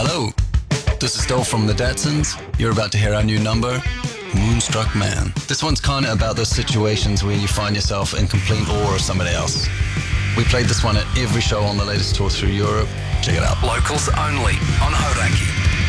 Hello, this is Dol from the Datsuns. You're about to hear our new number, Moonstruck Man. This one's kind of about those situations where you find yourself in complete awe of somebody else. We played this one at every show on the latest tour through Europe. Check it out. Locals only on Hauraki.